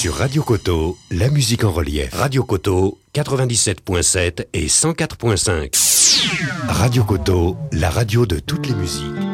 Sur Radio Koto, la musique en relief. Radio Koto, 97.7 et 104.5. Radio Koto, la radio de toutes les musiques.